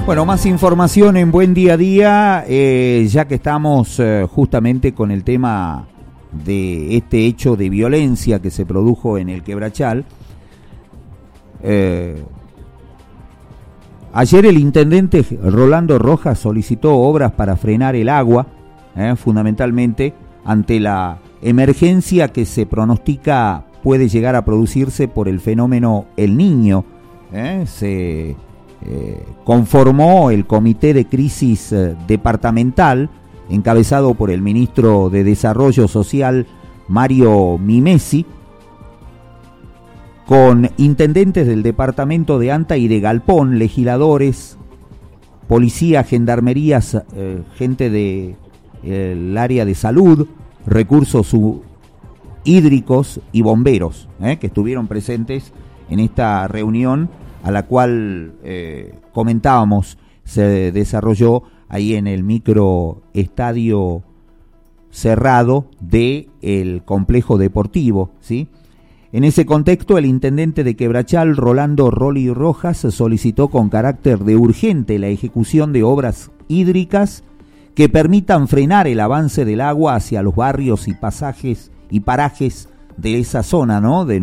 Bueno, más información en Buen Día a Día, ya que estamos justamente con el tema de este hecho de violencia que se produjo en el Quebrachal. Ayer el intendente Rolando Rojas solicitó obras para frenar el agua, fundamentalmente ante la emergencia que se pronostica puede llegar a producirse por el fenómeno El Niño. Se conformó el Comité de Crisis Departamental, encabezado por el ministro de Desarrollo Social, Mario Mimesi, con intendentes del departamento de Anta y de Galpón, legisladores, policía, gendarmerías, gente del área de salud, recursos hídricos y bomberos, que estuvieron presentes en esta reunión a la cual comentábamos, se desarrolló ahí en el microestadio cerrado del complejo deportivo, ¿sí? En ese contexto, el intendente de Quebrachal, Rolando Rolly Rojas, solicitó con carácter de urgente la ejecución de obras hídricas que permitan frenar el avance del agua hacia los barrios y pasajes y parajes de esa zona, ¿no? De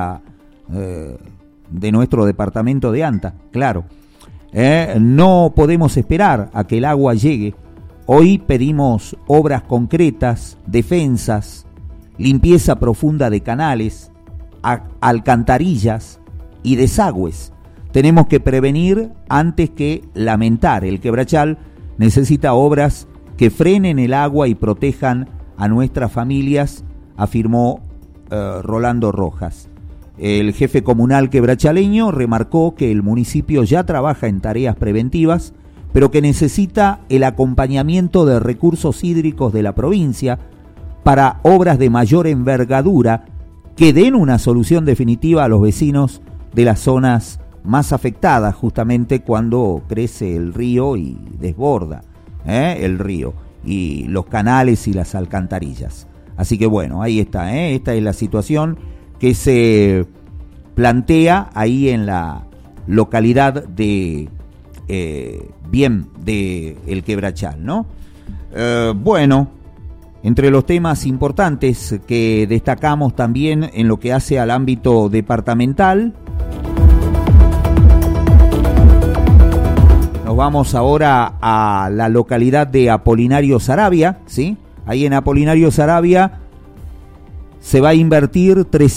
nuestro departamento de Anta, claro. No podemos esperar a que el agua llegue. Hoy pedimos obras concretas, defensas, limpieza profunda de canales, alcantarillas y desagües. Tenemos que prevenir antes que lamentar. El Quebrachal necesita obras que frenen el agua y protejan a nuestras familias, afirmó Rolando Rojas. El jefe comunal quebrachaleño remarcó que el municipio ya trabaja en tareas preventivas, pero que necesita el acompañamiento de recursos hídricos de la provincia para obras de mayor envergadura que den una solución definitiva a los vecinos de las zonas más afectadas, justamente cuando crece el río y desborda el río, y los canales y las alcantarillas. Así que bueno, ahí está, esta es la situación que se plantea ahí en la localidad de El Quebrachal, ¿no? Bueno, entre los temas importantes que destacamos también en lo que hace al ámbito departamental, nos vamos ahora a la localidad de Apolinario Saravia, ¿sí? Ahí en Apolinario Saravia se va a invertir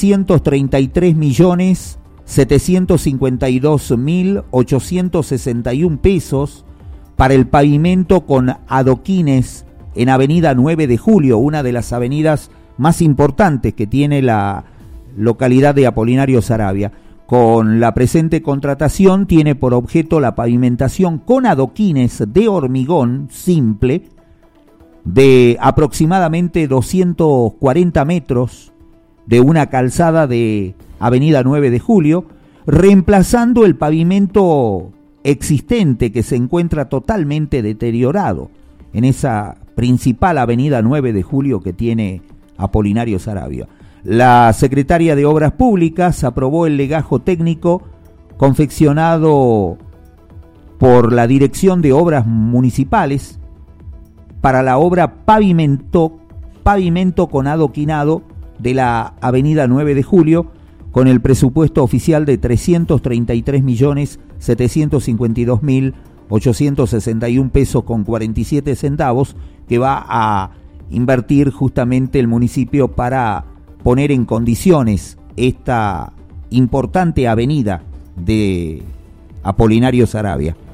333.752.861 pesos para el pavimento con adoquines en Avenida 9 de Julio, una de las avenidas más importantes que tiene la localidad de Apolinario Saravia. Con la presente contratación tiene por objeto la pavimentación con adoquines de hormigón simple de aproximadamente 240 metros de una calzada de Avenida 9 de Julio, reemplazando el pavimento existente que se encuentra totalmente deteriorado en esa principal Avenida 9 de Julio que tiene Apolinario Saravia. La secretaria de Obras Públicas aprobó el legajo técnico confeccionado por la Dirección de Obras Municipales para la obra pavimento con adoquinado de la Avenida 9 de Julio, con el presupuesto oficial de 333.752.861 pesos con 47 centavos, que va a invertir justamente el municipio para poner en condiciones esta importante avenida de Apolinario Saravia.